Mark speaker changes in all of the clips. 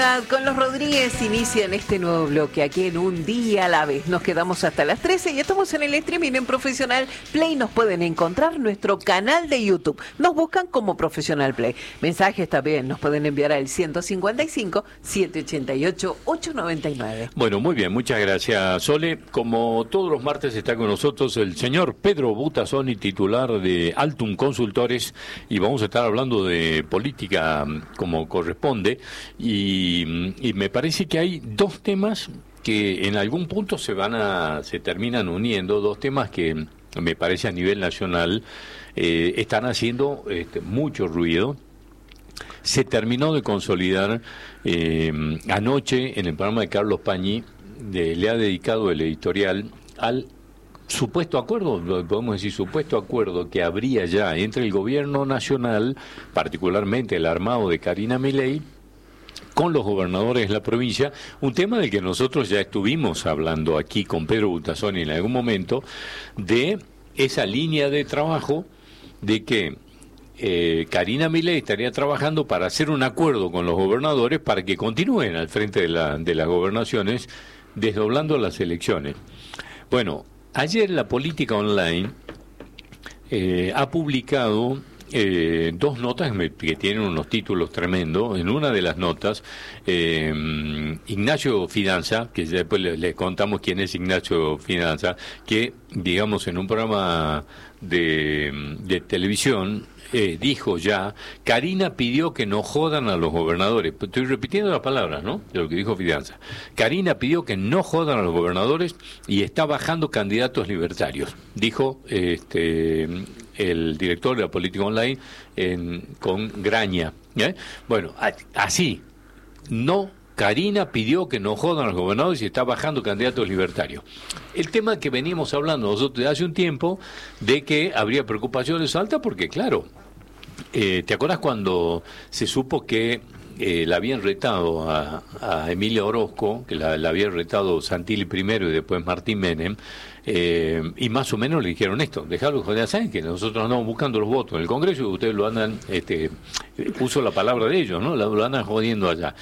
Speaker 1: continuidad con los Rodríguez inician este nuevo bloque aquí en Un Día a la Vez. Nos quedamos hasta las 13 y estamos en el streaming en Profesional Play. Nos pueden encontrar nuestro canal de YouTube. Nos buscan como Profesional Play. Mensajes también nos pueden enviar al 155-788-899.
Speaker 2: Bueno, muy bien, muchas gracias, Sole. Como todos los martes está con nosotros el señor Pedro Butazzoni, titular de Altum Consultores, y vamos a estar hablando de política como corresponde. Y me parece que hay dos temas que en algún punto se terminan uniendo, dos temas que me parece a nivel nacional están haciendo mucho ruido. Se terminó de consolidar anoche en el programa de Carlos Pañi, le ha dedicado el editorial al supuesto acuerdo, podemos decir supuesto acuerdo que habría ya entre el gobierno nacional, particularmente el armado de Karina Milei, con los gobernadores de la provincia, un tema del que nosotros ya estuvimos hablando aquí con Pedro Butazzoni en algún momento, de esa línea de trabajo de que Karina Milei estaría trabajando para hacer un acuerdo con los gobernadores para que continúen al frente de las gobernaciones, desdoblando las elecciones. Bueno, ayer la Política Online ha publicado dos notas que tienen unos títulos tremendos. En una de las notas, Ignacio Fidanza, que después les contamos quién es Ignacio Fidanza, que, digamos, en un programa de televisión, dijo ya, Karina pidió que no jodan a los gobernadores. Estoy repitiendo las palabras, ¿no?, de lo que dijo Fidanza. Karina pidió que no jodan a los gobernadores y está bajando candidatos libertarios, dijo el director de la Política Online con Graña. Bueno, así, no, Karina pidió que no jodan a los gobernadores y está bajando candidatos libertarios. El tema que venimos hablando nosotros de hace un tiempo, de que habría preocupaciones altas, porque claro, ¿te acuerdas cuando se supo que la habían retado a Emilia Orozco, que la había retado Santilli primero y después Martín Menem, y más o menos le dijeron esto: dejalo, ya saben que nosotros andamos buscando los votos en el Congreso y ustedes lo andan, puso la palabra de ellos, ¿no? Lo andan jodiendo allá.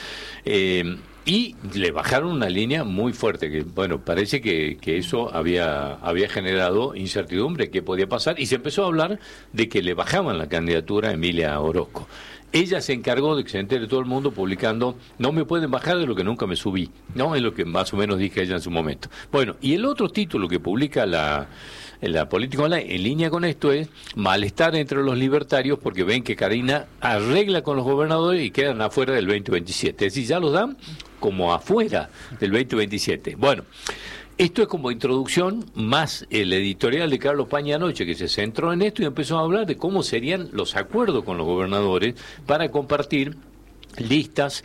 Speaker 2: Y le bajaron una línea muy fuerte, que bueno, parece que eso había generado incertidumbre, qué podía pasar, y se empezó a hablar de que le bajaban la candidatura a Emilia Orozco. Ella se encargó de que se entere todo el mundo publicando: no me pueden bajar de lo que nunca me subí, ¿no? Es lo que más o menos dije ella en su momento. Bueno, y el otro título que publica la Política Online en línea con esto es: malestar entre los libertarios porque ven que Karina arregla con los gobernadores y quedan afuera del 2027. Es decir, ya los dan como afuera del 2027. Bueno, esto es como introducción, más el editorial de Carlos Pañi anoche, que se centró en esto y empezó a hablar de cómo serían los acuerdos con los gobernadores para compartir listas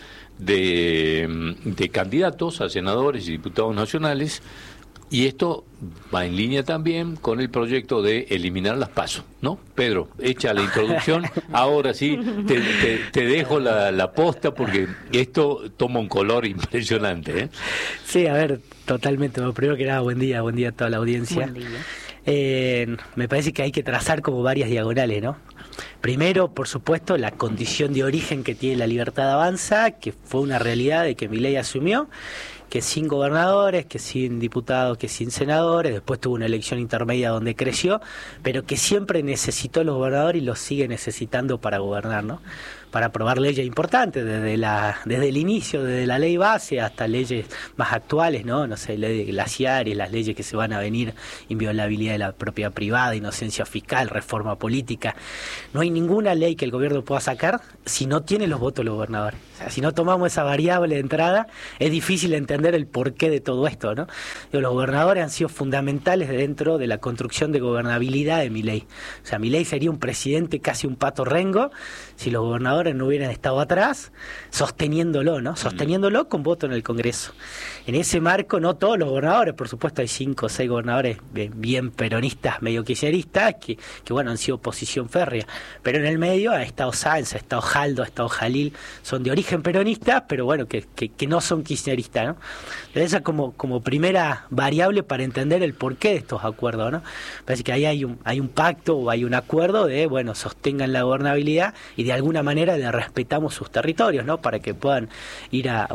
Speaker 2: de candidatos a senadores y diputados nacionales. Y esto va en línea también con el proyecto de eliminar las PASO, ¿no? Pedro, echa la introducción, ahora sí te dejo la posta, porque esto toma un color impresionante, ¿eh?
Speaker 3: Sí, a ver, totalmente. Bueno, primero que nada, buen día a toda la audiencia.
Speaker 1: Buen día.
Speaker 3: Me parece que hay que trazar como varias diagonales, ¿no? Primero, por supuesto, la condición de origen que tiene La Libertad Avanza, que fue una realidad de que Milei asumió, que sin gobernadores, que sin diputados, que sin senadores, después tuvo una elección intermedia donde creció, pero que siempre necesitó los gobernadores y los sigue necesitando para gobernar, ¿no? Para aprobar leyes importantes, desde el inicio, desde la ley base hasta leyes más actuales, ¿no? No sé, ley de glaciares, las leyes que se van a venir, inviolabilidad de la propiedad privada, inocencia fiscal, reforma política. No hay ninguna ley que el gobierno pueda sacar si no tiene los votos de los gobernadores. O sea, si no tomamos esa variable de entrada, es difícil entender el porqué de todo esto, ¿no? Los gobernadores han sido fundamentales dentro de la construcción de gobernabilidad de Milei. O sea, Milei sería un presidente casi un pato rengo si los gobernadores no hubieran estado atrás sosteniéndolo, ¿no? Sosteniéndolo con voto en el Congreso. En ese marco, no todos los gobernadores, por supuesto hay 5 o 6 gobernadores bien peronistas, medio kirchneristas, que bueno, han sido oposición férrea, pero en el medio ha estado Sáenz, ha estado Jaldo, ha estado Jalil, son de origen peronista, pero bueno, que no son kirchneristas, ¿no? Entonces esa como primera variable para entender el porqué de estos acuerdos, ¿no? Parece que ahí hay un pacto o hay un acuerdo de, bueno, sostengan la gobernabilidad y de alguna manera manera le respetamos sus territorios, ¿no? Para que puedan ir a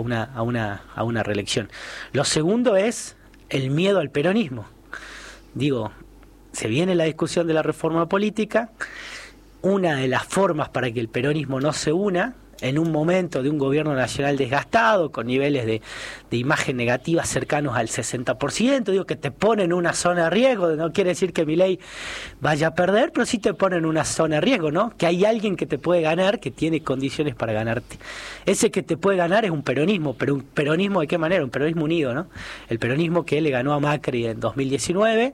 Speaker 3: una reelección. Lo segundo es el miedo al peronismo. Digo, se viene la discusión de la reforma política. Una de las formas para que el peronismo no se una en un momento de un gobierno nacional desgastado, con niveles de imagen negativa cercanos al 60%, digo que te ponen en una zona de riesgo, no quiere decir que Milei vaya a perder, pero sí te ponen en una zona de riesgo, ¿no? Que hay alguien que te puede ganar, que tiene condiciones para ganarte. Ese que te puede ganar es un peronismo, pero un peronismo ¿de qué manera? Un peronismo unido, ¿no? El peronismo que le ganó a Macri en 2019,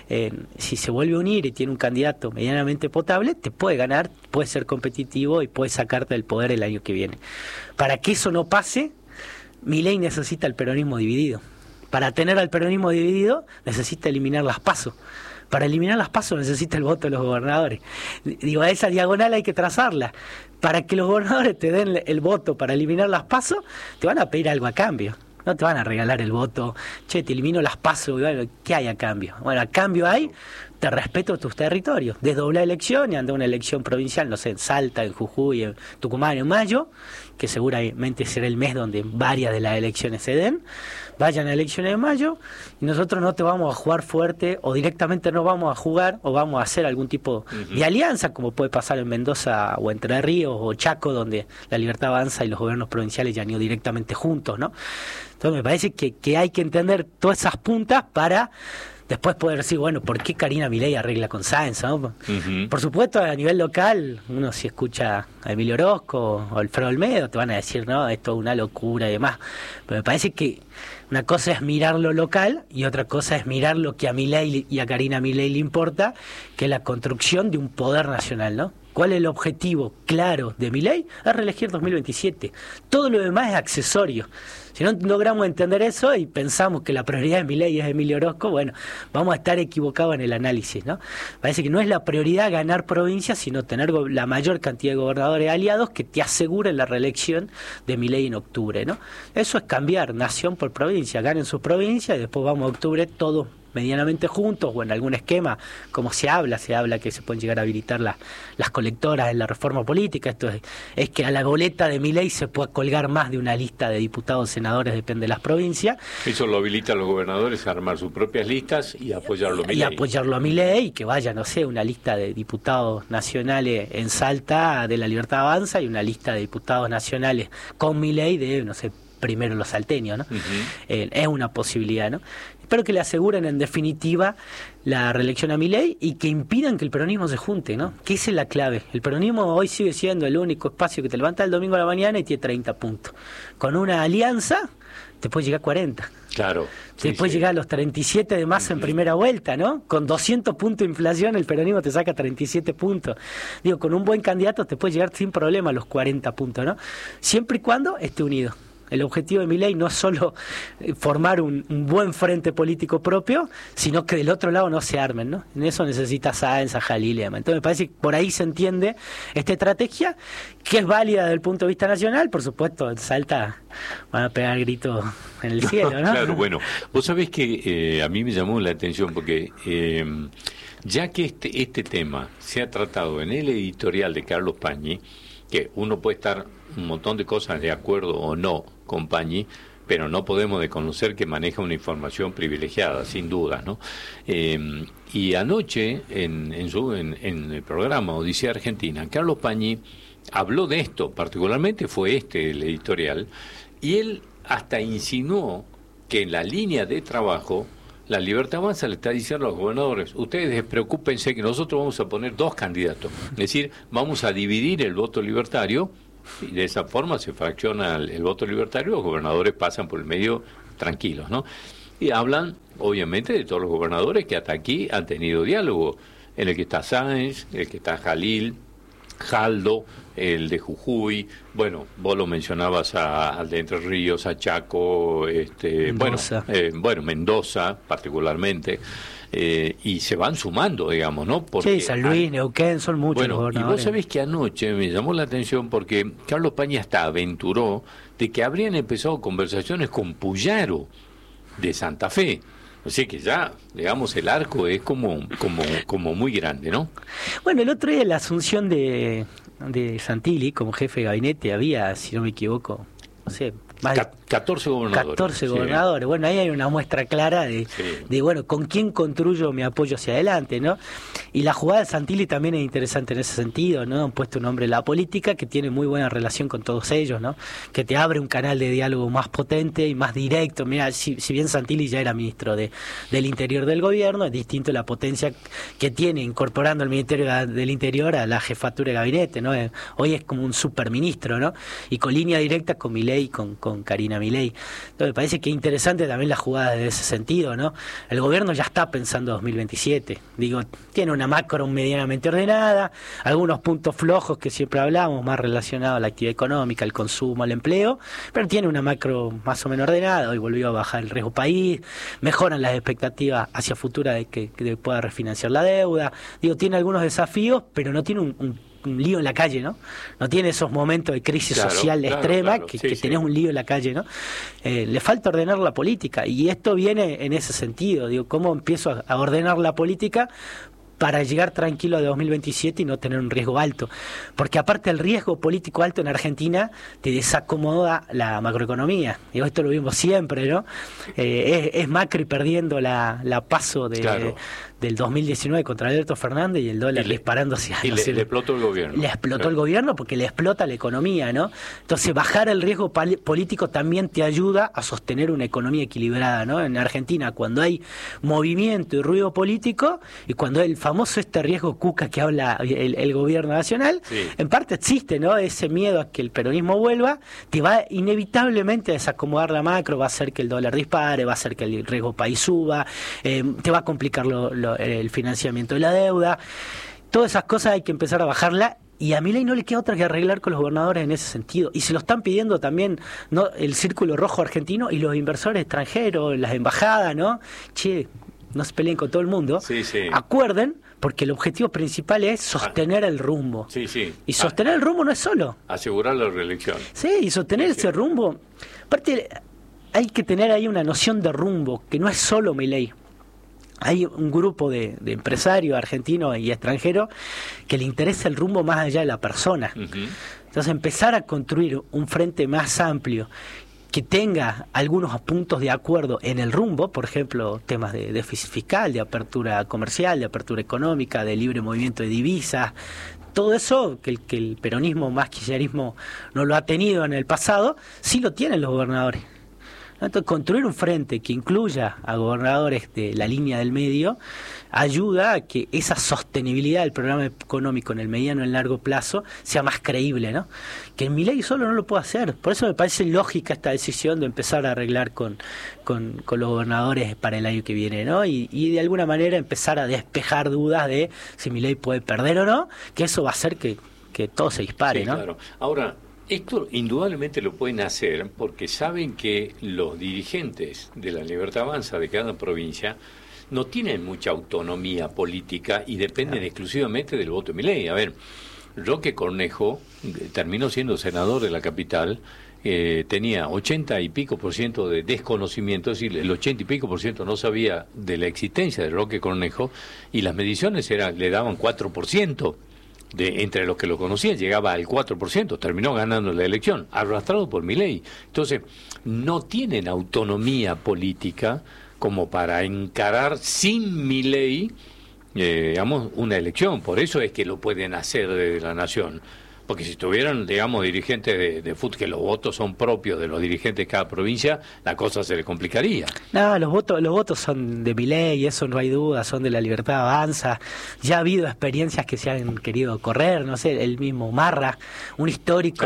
Speaker 3: si se vuelve a unir y tiene un candidato medianamente potable, te puede ganar, puede ser competitivo y puede sacarte del poder el año que viene. Para que eso no pase, Milei necesita el peronismo dividido. Para tener al peronismo dividido, necesita eliminar las PASO. Para eliminar las PASO necesita el voto de los gobernadores. Digo, a esa diagonal hay que trazarla. Para que los gobernadores te den el voto para eliminar las PASO, te van a pedir algo a cambio. No te van a regalar el voto, che, te elimino las PASO, bueno, ¿qué hay a cambio? Bueno, a cambio hay, te respeto tus territorios, desdobla elección y anda una elección provincial, no sé, en Salta, en Jujuy, en Tucumán, en mayo, que seguramente será el mes donde varias de las elecciones se den, vayan a elecciones en mayo, y nosotros no te vamos a jugar fuerte, o directamente no vamos a jugar, o vamos a hacer algún tipo de alianza, como puede pasar en Mendoza, o Entre Ríos, o Chaco, donde la Libertad Avanza y los gobiernos provinciales ya han ido directamente juntos, ¿no? Entonces me parece que hay que entender todas esas puntas para después poder decir, bueno, ¿por qué Karina Milei arregla con Sáenz, ¿no? Por supuesto, a nivel local, uno si escucha a Emilio Orozco o Alfredo Olmedo, te van a decir, no, esto es una locura y demás. Pero me parece que una cosa es mirar lo local y otra cosa es mirar lo que a Milei y a Karina Milei le importa, que es la construcción de un poder nacional, ¿no? ¿Cuál es el objetivo claro de Milei? Es reelegir 2027. Todo lo demás es accesorio. Si no logramos entender eso y pensamos que la prioridad de Milei es Emilio Orozco, bueno, vamos a estar equivocados en el análisis, ¿no? Parece que no es la prioridad ganar provincias, sino tener la mayor cantidad de gobernadores aliados que te aseguren la reelección de Milei en octubre, ¿no? Eso es cambiar nación por provincia, ganen sus provincias y después vamos a octubre todos medianamente juntos o en algún esquema, como se habla que se pueden llegar a habilitar las colectoras en la reforma política. Esto es que a la boleta de Milei se pueda colgar más de una lista de diputados, senadores, depende de las provincias.
Speaker 2: Eso lo habilita a los gobernadores a armar sus propias listas y apoyarlo a Milei.
Speaker 3: Y apoyarlo a Milei y que vaya, no sé, una lista de diputados nacionales en Salta de la Libertad Avanza y una lista de diputados nacionales con Milei de, no sé, primero los salteños, ¿no? Es una posibilidad, ¿no? Espero que le aseguren en definitiva la reelección a Milei y que impidan que el peronismo se junte, ¿no? Que esa es la clave. El peronismo hoy sigue siendo el único espacio que te levanta el domingo a la mañana y tiene 30 puntos. Con una alianza te puede llegar a 40.
Speaker 2: Claro.
Speaker 3: Te puede llegar a los 37 de Massa en primera vuelta, ¿no? Con 200 puntos de inflación el peronismo te saca 37 puntos. Digo, con un buen candidato te puede llegar sin problema a los 40 puntos, ¿no? Siempre y cuando esté unido. El objetivo de Milei no es solo formar un buen frente político propio, sino que del otro lado no se armen, ¿no? En eso necesita Sáenz, a Jalil y demás. Entonces me parece que por ahí se entiende esta estrategia, que es válida desde el punto de vista nacional. Por supuesto, en Salta van a pegar gritos en el cielo, ¿no?
Speaker 2: Claro, bueno. Vos sabés que a mí me llamó la atención porque ya que este tema se ha tratado en el editorial de Carlos Pañi, que uno puede estar un montón de cosas de acuerdo o no con Pañi, pero no podemos desconocer que maneja una información privilegiada, sin duda, ¿no? Y anoche, en el programa Odisea Argentina, Carlos Pañi habló de esto, particularmente fue el editorial, y él hasta insinuó que en la línea de trabajo la Libertad Avanza le está diciendo a los gobernadores, ustedes despreocúpense que nosotros vamos a poner 2 candidatos, es decir, vamos a dividir el voto libertario y de esa forma se fracciona el voto libertario, los gobernadores pasan por el medio tranquilos, ¿no? Y hablan, obviamente, de todos los gobernadores que hasta aquí han tenido diálogo, en el que está Sáenz, el que está Jalil, Jaldo, el de Jujuy, bueno, vos lo mencionabas al de Entre Ríos, a Chaco,
Speaker 3: Mendoza.
Speaker 2: Mendoza particularmente, y se van sumando, digamos, ¿no? Porque
Speaker 3: sí, San Luis, Neuquén, son muchos gobernadores.
Speaker 2: Y vos sabés que anoche me llamó la atención porque Carlos Pañi hasta aventuró de que habrían empezado conversaciones con Puyaro de Santa Fe. Así que ya, digamos, el arco es como muy grande, ¿no?
Speaker 3: Bueno, el otro día la asunción de Santilli como jefe de gabinete había, si no me equivoco, no sé, más de
Speaker 2: 14 gobernadores.
Speaker 3: 14 gobernadores. Bueno, ahí hay una muestra clara de bueno, con quién construyo mi apoyo hacia adelante, ¿no? Y la jugada de Santilli también es interesante en ese sentido, ¿no? Han puesto un hombre en la política que tiene muy buena relación con todos ellos, ¿no? Que te abre un canal de diálogo más potente y más directo. Mira, si bien Santilli ya era ministro del Interior del gobierno, es distinto la potencia que tiene incorporando el Ministerio del Interior a la jefatura de gabinete, ¿no? Hoy es como un superministro, ¿no? Y con línea directa con Milei y con Karina Milei. Entonces me parece que es interesante también la jugada de ese sentido, ¿no? El gobierno ya está pensando 2027. Digo, tiene una macro medianamente ordenada, algunos puntos flojos que siempre hablamos, más relacionados a la actividad económica, al consumo, al empleo, pero tiene una macro más o menos ordenada. Hoy volvió a bajar el riesgo país, mejoran las expectativas hacia futura de que pueda refinanciar la deuda. Digo, tiene algunos desafíos, pero no tiene un lío en la calle, ¿no? No tiene esos momentos de crisis social extrema que tenés un lío en la calle, ¿no? Le falta ordenar la política y esto viene en ese sentido. Digo, ¿cómo empiezo a ordenar la política para llegar tranquilo a 2027 y no tener un riesgo alto? Porque aparte el riesgo político alto en Argentina te desacomoda la macroeconomía. Digo, esto lo vimos siempre, ¿no? Es Macri perdiendo la paso del 2019 contra Alberto Fernández y el dólar disparándose.
Speaker 2: Y le explotó el gobierno.
Speaker 3: Le explotó el gobierno porque le explota la economía, ¿no? Entonces bajar el riesgo político también te ayuda a sostener una economía equilibrada, ¿no? En Argentina, cuando hay movimiento y ruido político y cuando el famoso riesgo cuca que habla el gobierno nacional, en parte existe, ¿no? Ese miedo a que el peronismo vuelva, te va inevitablemente a desacomodar la macro, va a hacer que el dólar dispare, va a hacer que el riesgo país suba, te va a complicar el financiamiento de la deuda. Todas esas cosas hay que empezar a bajarla. Y a Milei no le queda otra que arreglar con los gobernadores en ese sentido. Y se lo están pidiendo también, ¿no? El Círculo Rojo argentino y los inversores extranjeros, las embajadas, ¿no? Che, no se peleen con todo el mundo. Acuerden, porque el objetivo principal es sostener el rumbo. Y sostener el rumbo no es solo
Speaker 2: asegurar la reelección.
Speaker 3: Sí, y sostener ese rumbo. Aparte, hay que tener ahí una noción de rumbo, que no es solo Milei. Hay un grupo de empresarios argentinos y extranjeros que le interesa el rumbo más allá de la persona. Entonces empezar a construir un frente más amplio que tenga algunos puntos de acuerdo en el rumbo, por ejemplo, temas de déficit fiscal, de apertura comercial, de apertura económica, de libre movimiento de divisas, todo eso que el peronismo más kirchnerismo no lo ha tenido en el pasado, sí lo tienen los gobernadores. Entonces, construir un frente que incluya a gobernadores de la línea del medio ayuda a que esa sostenibilidad del programa económico en el mediano y el largo plazo sea más creíble, ¿no? Que Milei solo no lo puede hacer. Por eso me parece lógica esta decisión de empezar a arreglar con los gobernadores para el año que viene, ¿no? Y de alguna manera empezar a despejar dudas de si Milei puede perder o no, que eso va a hacer que todo se dispare, ¿no?
Speaker 2: Claro. Ahora, esto indudablemente lo pueden hacer porque saben que los dirigentes de la Libertad Avanza de cada provincia no tienen mucha autonomía política y dependen exclusivamente del voto de Milei. A ver, Roque Cornejo terminó siendo senador de la capital, tenía 80 y pico % de desconocimiento, es decir, el 80 y pico % no sabía de la existencia de Roque Cornejo y las mediciones le daban 4%. Entre los que lo conocían llegaba al 4%, terminó ganando la elección, arrastrado por Milei. Entonces, no tienen autonomía política como para encarar sin Milei, digamos, una elección. Por eso es que lo pueden hacer desde la nación. Porque si tuvieran, digamos, dirigentes de fútbol, que los votos son propios de los dirigentes de cada provincia, la cosa se le complicaría.
Speaker 3: No, los votos son de Milei, eso no hay duda, son de la Libertad Avanza. Ya ha habido experiencias que se han querido correr, no sé, el mismo Marra, un histórico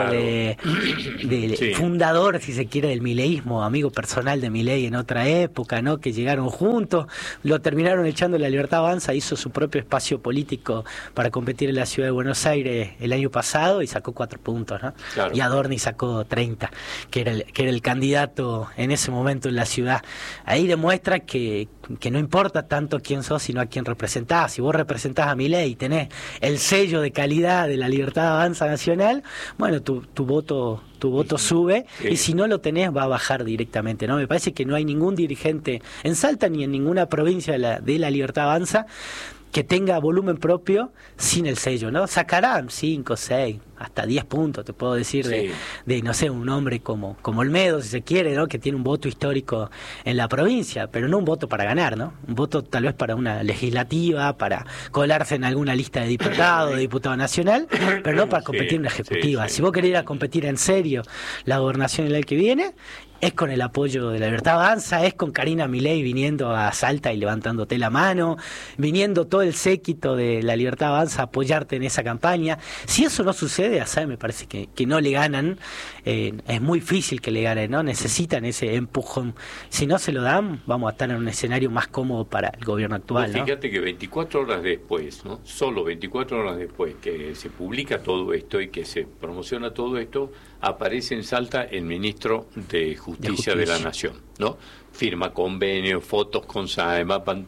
Speaker 3: fundador, si se quiere, del mileísmo, amigo personal de Milei en otra época, ¿no? Que llegaron juntos, lo terminaron echando de la Libertad Avanza, hizo su propio espacio político para competir en la ciudad de Buenos Aires el año pasado. diputado y sacó 4 puntos, ¿no?
Speaker 2: Claro.
Speaker 3: Y Adorni sacó 30, que era el candidato en ese momento en la ciudad. Ahí demuestra que no importa tanto quién sos, sino a quién representás. Si vos representás a Milei y tenés el sello de calidad de la Libertad Avanza Nacional, bueno, tu voto sube,
Speaker 2: sí.
Speaker 3: Y si no lo tenés va a bajar directamente, ¿no? Me parece que no hay ningún dirigente en Salta ni en ninguna provincia de la Libertad Avanza que tenga volumen propio sin el sello, ¿no? Sacarán 5, 6, hasta 10 puntos, te puedo decir,
Speaker 2: sí.
Speaker 3: de no sé, un hombre como Olmedo, si se quiere, ¿no? Que tiene un voto histórico en la provincia, pero no un voto para ganar, ¿no? Un voto tal vez para una legislativa, para colarse en alguna lista de diputado, de diputado nacional, pero no para competir en una ejecutiva. Si vos querés ir a competir en serio la gobernación el año que viene, es con el apoyo de la Libertad Avanza, es con Karina Milei viniendo a Salta y levantándote la mano, viniendo todo el séquito de la Libertad Avanza a apoyarte en esa campaña. Si eso no sucede, a SAE me parece que no le ganan, es muy difícil que le ganen, ¿no? Necesitan ese empujón. Si no se lo dan, vamos a estar en un escenario más cómodo para el gobierno actual, ¿no?
Speaker 2: Fíjate que 24 horas después, ¿no? Solo 24 horas después que se publica todo esto y que se promociona todo esto, aparece en Salta el ministro de Justicia de la Nación, ¿no? Firma convenio, fotos con SAE,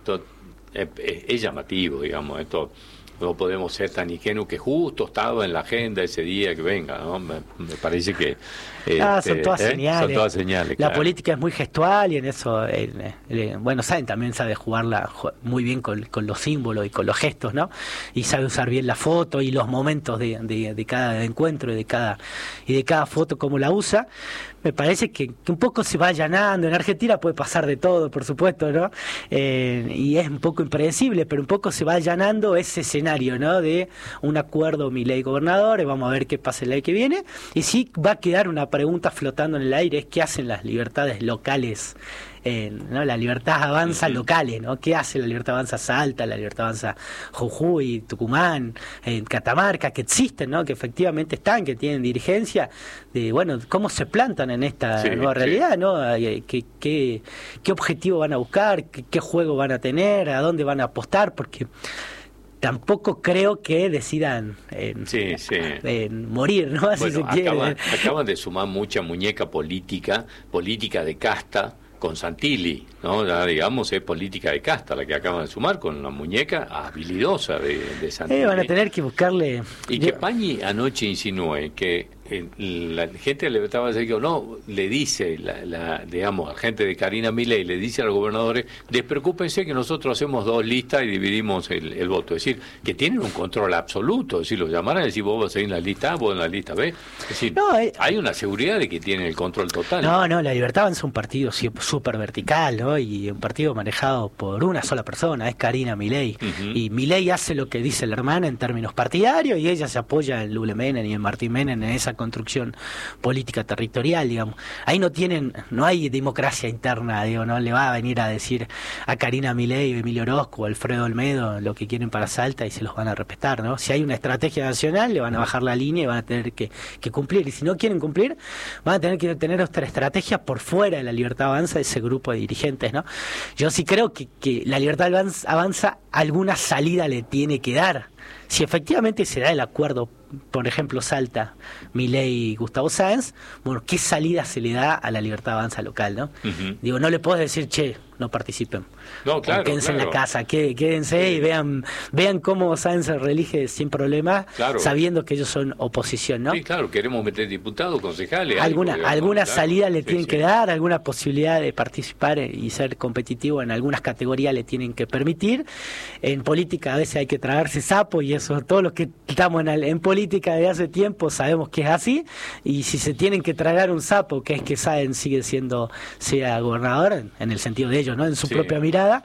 Speaker 2: es llamativo, digamos, esto. No podemos ser tan ingenuos que justo estaba en la agenda ese día que venga, ¿no? Me parece que...
Speaker 3: son todas señales.
Speaker 2: Son todas señales,
Speaker 3: La
Speaker 2: claro.
Speaker 3: política es muy gestual y en eso, bueno, también sabe jugarla muy bien con los símbolos y con los gestos, ¿no? Y sabe usar bien la foto y los momentos de cada encuentro y de cada foto, cómo la usa. Me parece que un poco se va allanando. En Argentina puede pasar de todo, por supuesto, ¿no? Y es un poco impredecible, pero un poco se va allanando ese escenario, ¿no? De un acuerdo Milei gobernador, vamos a ver qué pasa el año que viene. Y sí va a quedar una pregunta flotando en el aire, es qué hacen las libertades locales, ¿no? La Libertad Avanza locales, ¿no? ¿Qué hace la Libertad Avanza Salta, la Libertad Avanza Jujuy, Tucumán, Catamarca, que existen, ¿no? Que efectivamente están, que tienen dirigencia, de bueno, cómo se plantan en esta nueva realidad, ¿no? ¿Qué objetivo van a buscar, qué juego van a tener, a dónde van a apostar, porque tampoco creo que decidan morir, ¿no? Así
Speaker 2: bueno,
Speaker 3: se quiere.
Speaker 2: Acaban de sumar mucha muñeca política de casta con Santilli, ¿no? Ya, digamos, es política de casta la que acaban de sumar con la muñeca habilidosa de Santilli.
Speaker 3: Van a tener que buscarle...
Speaker 2: Y que Pañi anoche insinuó que la gente de la Libertad Avanza le dice, digamos, la gente de Karina Milei le dice a los gobernadores, despreocúpense que nosotros hacemos 2 listas y dividimos el voto. Es decir, que tienen un control absoluto. Es decir, los llamarán y decir, vos vas a ir en la lista A, vos en la lista B. Es decir, hay una seguridad de que tienen el control total.
Speaker 3: No, la Libertad Avanza es un partido súper vertical, ¿no? Y un partido manejado por una sola persona, es Karina Milei. Y Milei hace lo que dice la hermana en términos partidarios y ella se apoya en Lule Menem y en Martín Menem en esa construcción política territorial, digamos. Ahí no hay democracia interna, digo, no le va a venir a decir a Karina Milei, Emilio Orozco o Alfredo Olmedo lo que quieren para Salta y se los van a respetar, ¿no? Si hay una estrategia nacional, le van a bajar la línea y van a tener que cumplir. Y si no quieren cumplir, van a tener que tener otra estrategia por fuera de la Libertad Avanza, ese grupo de dirigentes, ¿no? Yo sí creo que la Libertad Avanza alguna salida le tiene que dar. Si efectivamente se da el acuerdo, por ejemplo, Salta, Milei y Gustavo Sáenz, bueno, ¿qué salida se le da a la Libertad Avanza local, no? Digo, no le puedo decir, no participen.
Speaker 2: No, claro,
Speaker 3: quédense en la casa, quédense y vean cómo Sáenz se reelige sin problemas, sabiendo que ellos son oposición, ¿no?
Speaker 2: Sí, claro, queremos meter diputados, concejales.
Speaker 3: Alguna salida le tienen que dar, alguna posibilidad de participar y ser competitivo en algunas categorías le tienen que permitir. En política a veces hay que tragarse sapo y eso, todos los que estamos en política de hace tiempo sabemos que es así, y si se tienen que tragar un sapo, que es que Sáenz sea gobernador, en el sentido de ellos, ¿no? En su propia mirada,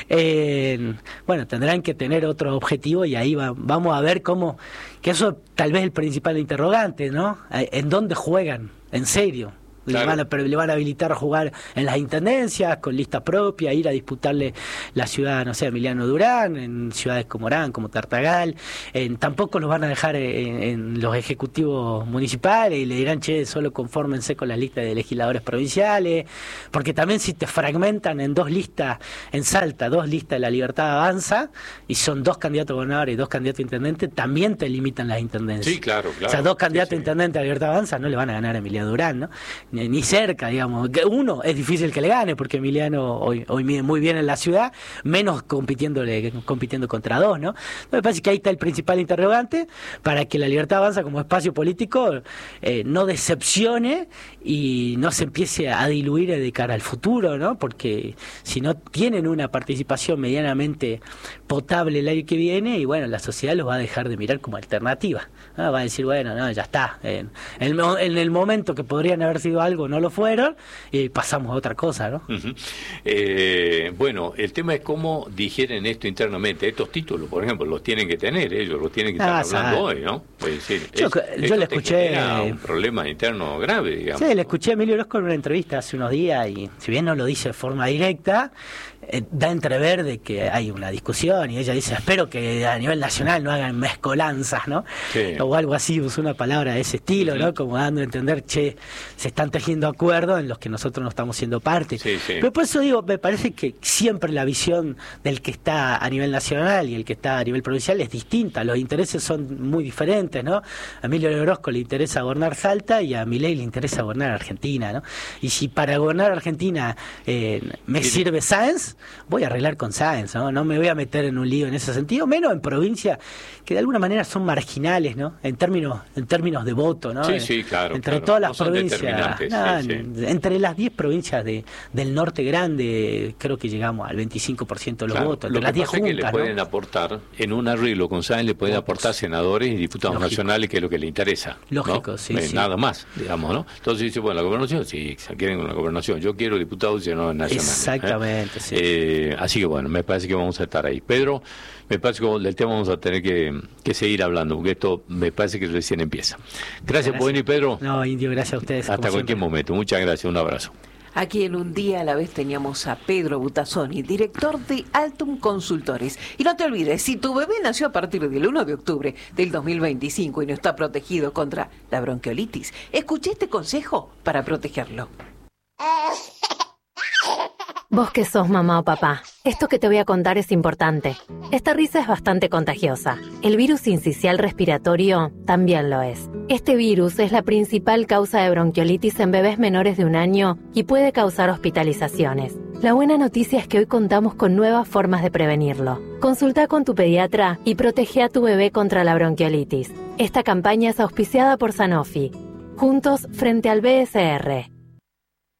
Speaker 3: bueno, tendrán que tener otro objetivo y ahí vamos a ver cómo, que eso tal vez es el principal interrogante, ¿no? ¿En dónde juegan? En serio.
Speaker 2: Claro.
Speaker 3: Le van a habilitar a jugar en las intendencias, con lista propia, ir a disputarle la ciudad, no sé, a Emiliano Durán, en ciudades como Orán, como Tartagal. Tampoco los van a dejar en los ejecutivos municipales y le dirán, che, solo confórmense con las listas de legisladores provinciales, porque también si te fragmentan en 2 listas, en Salta, 2 listas de La Libertad Avanza, y son 2 candidatos a gobernadores y 2 candidatos a intendente, también te limitan las intendencias.
Speaker 2: Sí, claro.
Speaker 3: O sea, 2 candidatos a intendente a Libertad Avanza no le van a ganar a Emiliano Durán, ¿no? Ni cerca, digamos. Uno es difícil que le gane, porque Emiliano hoy mide muy bien en la ciudad, menos compitiendo contra 2, ¿no? Entonces me parece que ahí está el principal interrogante, para que La Libertad Avanza como espacio político no decepcione y no se empiece a diluir de cara al futuro, ¿no? Porque si no tienen una participación medianamente potable el año que viene, y bueno, la sociedad los va a dejar de mirar como alternativa, ¿no? Va a decir, bueno, no, ya está. En el momento que podrían haber sido algo, no lo fueron, y pasamos a otra cosa, ¿no?
Speaker 2: Uh-huh. Bueno, el tema es cómo digieren esto internamente. Estos títulos, por ejemplo, los tienen que tener, ellos los tienen que estar hablando hoy, ¿no? Es decir,
Speaker 3: yo le escuché
Speaker 2: un problema interno grave, digamos.
Speaker 3: Sí, le escuché a Emilio Orozco en una entrevista hace unos días, y si bien no lo dice de forma directa, da a entrever de que hay una discusión, y ella dice, espero que a nivel nacional no hagan mezcolanzas, ¿no?
Speaker 2: Sí.
Speaker 3: O algo así, usó una palabra de ese estilo, ¿no? Como dando a entender, che, se están tejiendo acuerdos en los que nosotros no estamos siendo parte.
Speaker 2: Sí.
Speaker 3: Pero por eso digo, me parece que siempre la visión del que está a nivel nacional y el que está a nivel provincial es distinta, los intereses son muy diferentes, ¿no? A Emilio Orozco le interesa gobernar Salta y a Milei le interesa gobernar Argentina, ¿no? Y si para gobernar Argentina me sirve Sáenz, voy a arreglar con Sáenz, ¿no? No me voy a meter en un lío en ese sentido, menos en provincias que de alguna manera son marginales, ¿no? En términos de voto, ¿no?
Speaker 2: Sí, claro.
Speaker 3: Entre todas las
Speaker 2: no
Speaker 3: provincias,
Speaker 2: sí.
Speaker 3: Entre las 10 provincias del norte grande, creo que llegamos al 25% de los votos.
Speaker 2: Lo
Speaker 3: entre las
Speaker 2: que
Speaker 3: 10
Speaker 2: pasa
Speaker 3: juntas,
Speaker 2: es que le pueden aportar, en un arreglo con Sáenz, le pueden aportar senadores y diputados nacionales, que es lo que le interesa.
Speaker 3: Lógico,
Speaker 2: ¿no?
Speaker 3: sí.
Speaker 2: Nada más, digamos, ¿no? Entonces dice, bueno, la gobernación, sí, se quieren con la gobernación. Yo quiero diputados y senadores nacionales.
Speaker 3: Exactamente, sí.
Speaker 2: Así que bueno, me parece que vamos a estar ahí. Pedro, me parece que del tema vamos a tener que seguir hablando, porque esto me parece que recién empieza. Gracias por venir, Pedro.
Speaker 3: No, Indio, gracias a ustedes.
Speaker 2: Hasta cualquier momento. Muchas gracias, un abrazo.
Speaker 1: Aquí en Un Día a la Vez teníamos a Pedro Butazzoni, director de Altum Consultores. Y no te olvides, si tu bebé nació a partir del 1 de octubre del 2025 y no está protegido contra la bronquiolitis, escuché este consejo para protegerlo.
Speaker 4: Vos que sos mamá o papá, esto que te voy a contar es importante. Esta risa es bastante contagiosa. El virus sincicial respiratorio también lo es. Este virus es la principal causa de bronquiolitis en bebés menores de 1 año y puede causar hospitalizaciones. La buena noticia es que hoy contamos con nuevas formas de prevenirlo. Consulta con tu pediatra y protege a tu bebé contra la bronquiolitis. Esta campaña es auspiciada por Sanofi. Juntos frente al BSR.